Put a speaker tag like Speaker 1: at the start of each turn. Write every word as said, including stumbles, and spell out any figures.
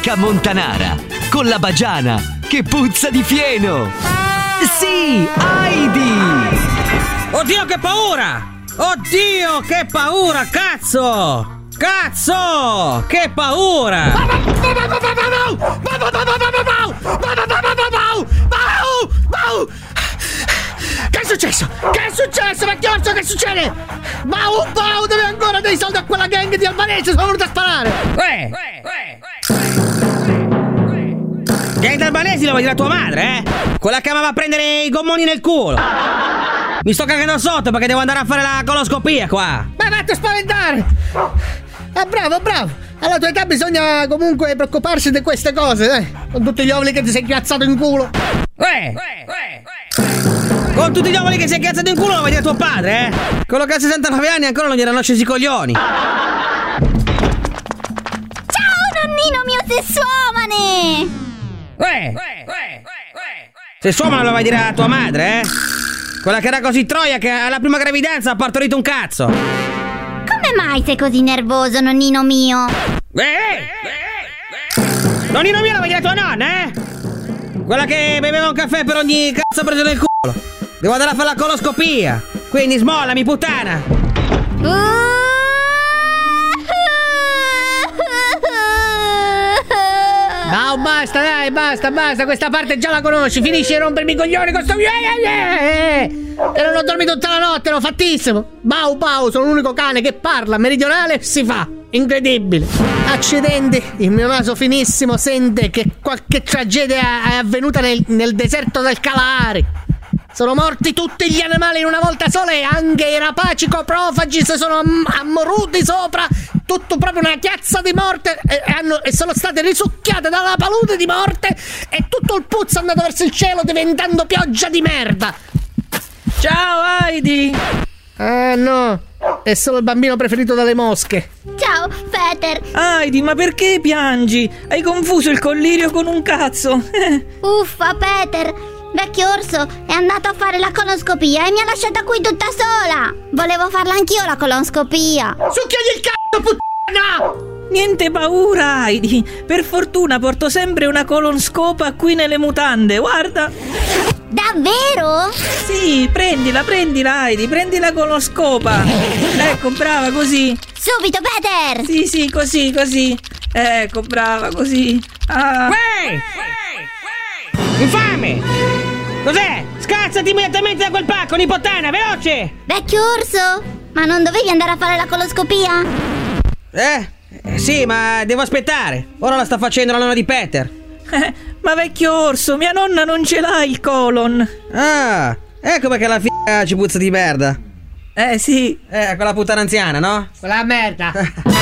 Speaker 1: discoteca montanara con la Bagiana che puzza di fieno. Sì, Heidi!
Speaker 2: Oddio, che paura! Oddio, che paura, cazzo! Cazzo! Che paura!
Speaker 3: Che è successo? Che è successo, vecchiorso? Che succede? Bau, bau, deve ancora dei soldi a quella gang di albanesi, sono venuto a sparare!
Speaker 2: Eh! Gang albanesi lo vuoi dire a tua madre, eh? Quella che amava prendere i gommoni nel culo! Mi sto cagando sotto perché devo andare a fare la coloscopia qua!
Speaker 3: Ma vatti a spaventare! Ah, bravo, bravo! Alla tua età bisogna comunque preoccuparsi di queste cose, eh? Con tutti gli ovuli che ti sei chiazzato in culo!
Speaker 2: Eh! Con tutti gli ovuli che si è cazzato in culo lo vuoi dire a tuo padre, eh? Quello che ha sessantanove anni ancora non gli erano scesi i coglioni!
Speaker 4: Ciao, nonnino mio sessuomane!
Speaker 2: Eh! Sessuomane lo vuoi dire a tua madre, eh? Quella che era così troia che alla prima gravidanza ha partorito un cazzo!
Speaker 4: Come mai sei così nervoso, nonnino mio?
Speaker 2: Eh! Nonnino mio lo vuoi dire a tua nonna, eh? Quella che beveva un caffè per ogni cazzo preso nel culo! Devo andare a fare la coloscopia! Quindi smollami, puttana!
Speaker 3: No, basta, dai, basta, basta, questa parte già la conosci, finisci di rompermi i coglioni con sto... E non ho dormito tutta la notte, ero fattissimo. Bau Bau, sono l'unico cane che parla, meridionale si fa. Incredibile. Accidenti, il mio naso finissimo sente che qualche tragedia è avvenuta nel, nel deserto del Kalahari. Sono morti tutti gli animali in una volta sola e anche i rapaci coprofagi si sono am- ammoruti sopra. Tutto proprio una chiazza di morte e, e, hanno, e sono state risucchiate dalla palude di morte e tutto il puzzo è andato verso il cielo diventando pioggia di merda.
Speaker 5: Ciao Heidi!
Speaker 3: Ah no, è solo il bambino preferito dalle mosche.
Speaker 4: Ciao, Peter!
Speaker 5: Heidi, ma perché piangi? Hai confuso il collirio con un cazzo.
Speaker 4: Uffa, Peter! Vecchio orso è andato a fare la coloscopia e mi ha lasciata qui tutta sola! Volevo farla anch'io la coloscopia!
Speaker 3: Succhiagli il cazzo, puttana!
Speaker 5: Niente paura, Heidi. Per fortuna porto sempre una colonscopa qui nelle mutande, guarda.
Speaker 4: Davvero?
Speaker 5: Sì, prendila, prendila, Heidi, prendi la colonscopa. Ecco, brava, così.
Speaker 4: Subito, Peter!
Speaker 5: Sì, sì, così, così. Ecco, brava, così. Ah.
Speaker 2: Uè! Infame! Cos'è? Scazzati immediatamente da quel pacco, nipottana, veloce!
Speaker 4: Vecchio orso, ma non dovevi andare a fare la coloscopia?
Speaker 2: Eh? eh sì, ma devo aspettare. Ora la sta facendo la nonna di Peter.
Speaker 5: Eh, ma vecchio orso, mia nonna non ce l'ha il colon.
Speaker 2: Ah, ecco perché la figa ci puzza di merda.
Speaker 5: Eh sì.
Speaker 2: Eh, quella puttana anziana, no?
Speaker 3: Quella merda.